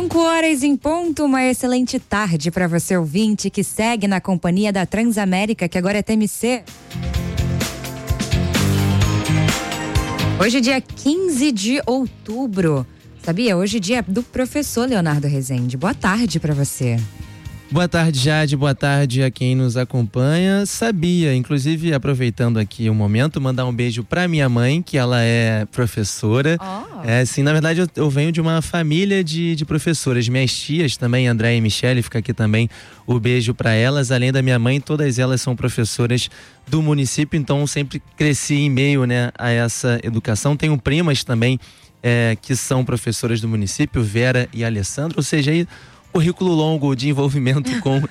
5h em ponto, uma excelente tarde para você ouvinte que segue na companhia da Transamérica, que agora é TMC. Hoje é dia 15 de outubro, sabia? Hoje é dia do professor Leonardo Rezende. Boa tarde para você. Boa tarde, Jade. Boa tarde a quem nos acompanha. Sabia, inclusive, aproveitando aqui o momento, mandar um beijo pra minha mãe, que ela é professora. Sim, na verdade eu venho de uma família de professoras. Minhas tias também, André e Michele, fica aqui também o beijo pra elas. Além da minha mãe, todas elas são professoras do município, então sempre cresci em meio, né, a essa educação. Tenho primas também que são professoras do município, Vera e Alessandra, ou seja, aí currículo longo de envolvimento com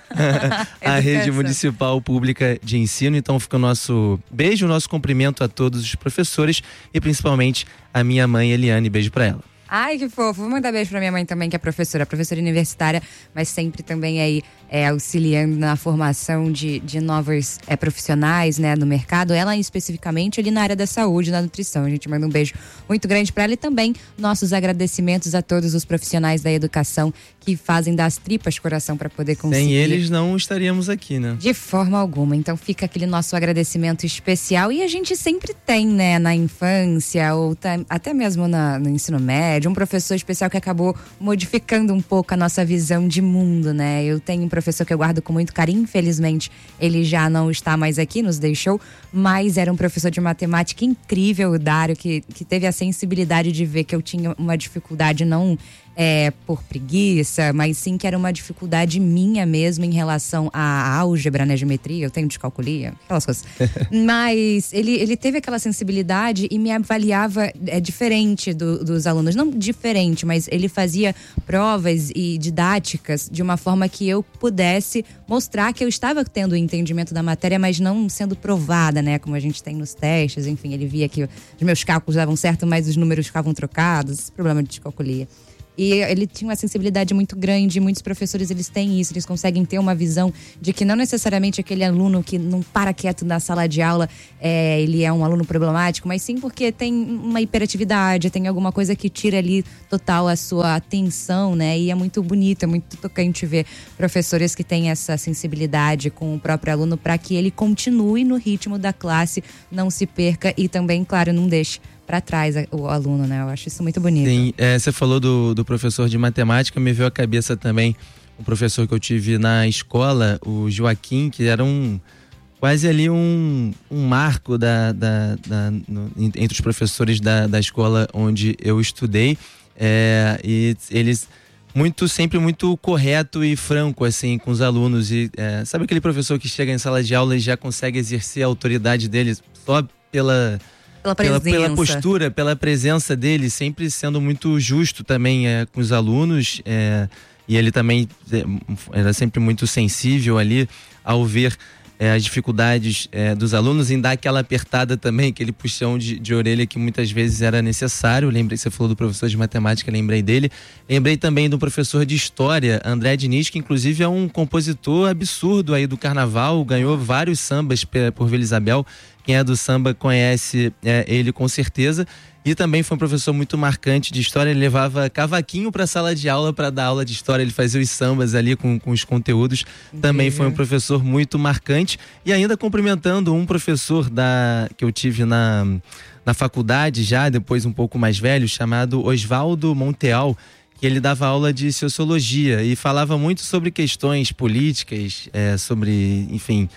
a rede municipal pública de ensino. Então fica o nosso beijo, o nosso cumprimento a todos os professores e principalmente a minha mãe Eliane, beijo pra ela. Ai, que fofo. Vou mandar beijo pra minha mãe também, que é professora universitária, mas sempre também aí auxiliando na formação de novos profissionais, né, no mercado. Ela especificamente ali na área da saúde, da nutrição. A gente manda um beijo muito grande pra ela e também nossos agradecimentos a todos os profissionais da educação que fazem das tripas coração para poder conseguir. Sem eles não estaríamos aqui, né? De forma alguma. Então fica aquele nosso agradecimento especial e a gente sempre tem, né, na infância ou até mesmo no ensino médio, um professor especial que acabou modificando um pouco a nossa visão de mundo, né? Eu tenho um professor que eu guardo com muito carinho, infelizmente ele já não está mais aqui, nos deixou, mas era um professor de matemática incrível, o Dário, que teve a sensibilidade de ver que eu tinha uma dificuldade não por preguiça, mas sim que era uma dificuldade minha mesmo em relação à álgebra, né, geometria, eu tenho descalculia, aquelas coisas. Mas ele teve aquela sensibilidade e me avaliava diferente dos alunos, não diferente, mas ele fazia provas e didáticas de uma forma que eu pudesse mostrar que eu estava tendo o entendimento da matéria, mas não sendo provada, né, como a gente tem nos testes, enfim, ele via que os meus cálculos davam certo, mas os números ficavam trocados, esse problema de descalculia. E ele tinha uma sensibilidade muito grande, muitos professores eles têm isso, eles conseguem ter uma visão de que não necessariamente aquele aluno que não para quieto na sala de aula, ele é um aluno problemático, mas sim porque tem uma hiperatividade, tem alguma coisa que tira ali total a sua atenção, né? E é muito bonito, é muito tocante ver professores que têm essa sensibilidade com o próprio aluno para que ele continue no ritmo da classe, não se perca e também, claro, não deixe para trás o aluno, né? Eu acho isso muito bonito. Sim, você falou do professor de matemática, me veio à cabeça também um professor que eu tive na escola, o Joaquim, que era quase ali um marco entre os professores da escola onde eu estudei, e eles sempre muito correto e franco assim com os alunos, e sabe aquele professor que chega em sala de aula e já consegue exercer a autoridade dele só pela postura, pela presença dele, sempre sendo muito justo também com os alunos, e ele também era sempre muito sensível ali ao ver as dificuldades dos alunos, em dar aquela apertada também, aquele puxão de orelha que muitas vezes era necessário. Lembrei, você falou do professor de matemática, lembrei dele. Lembrei também do professor de história, André Diniz, que inclusive é um compositor absurdo aí do carnaval, ganhou vários sambas por Vila Isabel. Quem é do samba conhece ele com certeza. E também foi um professor muito marcante de história. Ele levava cavaquinho para a sala de aula para dar aula de história. Ele fazia os sambas ali com os conteúdos. Também foi um professor muito marcante. E ainda cumprimentando um professor que eu tive na faculdade já, depois um pouco mais velho, chamado Oswaldo Monteal, que ele dava aula de sociologia e falava muito sobre questões políticas, sobre, enfim,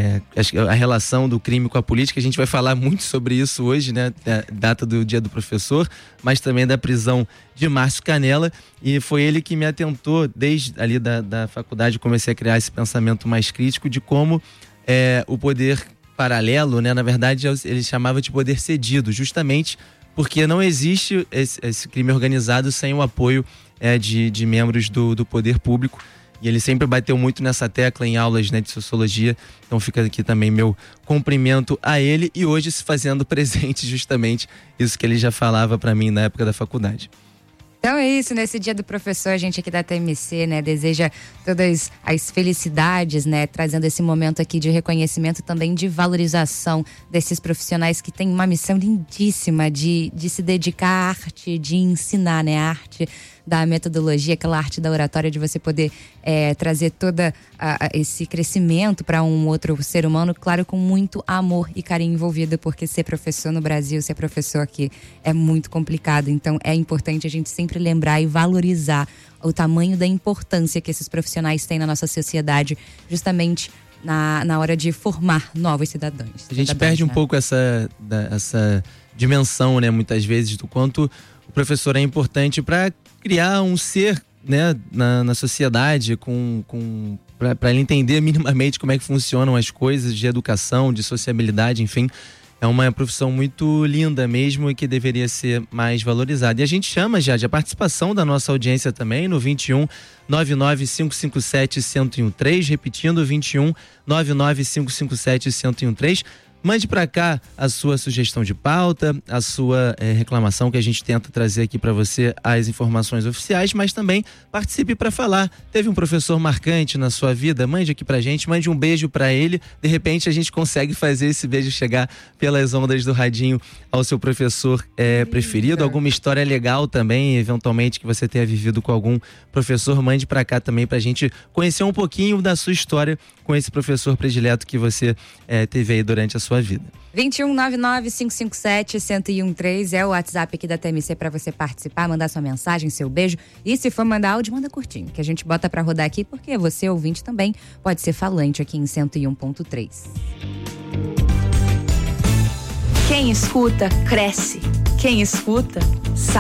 a relação do crime com a política. A gente vai falar muito sobre isso hoje, né? Data do Dia do Professor, mas também da prisão de Márcio Canella, e foi ele que me atentou desde ali da faculdade. Comecei a criar esse pensamento mais crítico de como o poder paralelo, né? Na verdade, ele chamava de poder cedido, justamente porque não existe esse crime organizado sem o apoio de membros do poder público. E ele sempre bateu muito nessa tecla em aulas, né, de sociologia. Então fica aqui também meu cumprimento a ele, e hoje se fazendo presente justamente isso que ele já falava para mim na época da faculdade. Então é isso, nesse dia do professor, a gente aqui da TMC, né, deseja todas as felicidades, né, trazendo esse momento aqui de reconhecimento, também de valorização desses profissionais que têm uma missão lindíssima de se dedicar à arte, de ensinar, né, a arte da metodologia, aquela arte da oratória de você poder trazer toda esse crescimento para um outro ser humano, claro, com muito amor e carinho envolvido, porque ser professor no Brasil, ser professor aqui é muito complicado. Então é importante a gente sempre lembrar e valorizar o tamanho da importância que esses profissionais têm na nossa sociedade, justamente na hora de formar novos cidadãos. A gente perde um pouco essa dimensão, né, muitas vezes, do quanto o professor é importante para criar um ser, né, na sociedade, para ele entender minimamente como é que funcionam as coisas de educação, de sociabilidade, enfim. É uma profissão muito linda mesmo e que deveria ser mais valorizada. E a gente chama já a participação da nossa audiência também no 21 99557 1013, repetindo, 21 99557 1013. Mande para cá a sua sugestão de pauta, a sua reclamação, que a gente tenta trazer aqui para você as informações oficiais, mas também participe para falar. Teve um professor marcante na sua vida? Mande aqui pra gente, mande um beijo para ele. De repente a gente consegue fazer esse beijo chegar pelas ondas do radinho ao seu professor preferido. Alguma história legal também, eventualmente, que você tenha vivido com algum professor, mande para cá também pra gente conhecer um pouquinho da sua história com esse professor predileto que você teve aí durante a sua vida. 2199-557-1013 é o WhatsApp aqui da TMC para você participar, mandar sua mensagem, seu beijo. E se for mandar áudio, manda curtinho, que a gente bota para rodar aqui, porque você, ouvinte, também pode ser falante aqui em 101.3. Quem escuta, cresce. Quem escuta, sabe.